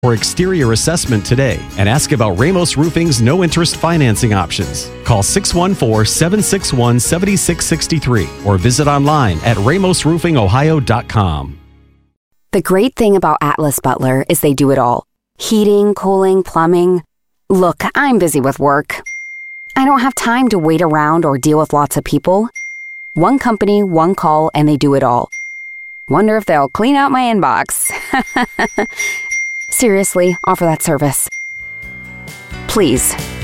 or exterior assessment today and ask about Ramos Roofing's no-interest financing options. Call 614-761-7663 or visit online at ramosroofingohio.com. The great thing about Atlas Butler is they do it all. Heating, cooling, plumbing. Look, I'm busy with work. I don't have time to wait around or deal with lots of people. One company, one call, and they do it all. Wonder if they'll clean out my inbox. Seriously, offer that service. Please,